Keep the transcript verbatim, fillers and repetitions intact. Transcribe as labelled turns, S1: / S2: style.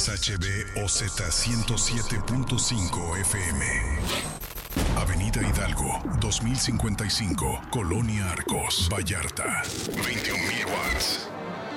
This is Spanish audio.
S1: X H B O Z ciento siete punto cinco F M. Avenida Hidalgo, dos mil cincuenta y cinco, Colonia Arcos, Vallarta. veintiún mil watts.